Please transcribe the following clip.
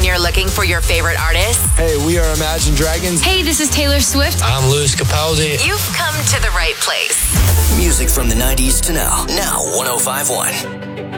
you're looking for your favorite artists. Hey, we are Imagine Dragons. Hey, this is Taylor Swift. I'm Louis Capaldi. You've come to the right place. Music from the 90s to now. Now 105.1.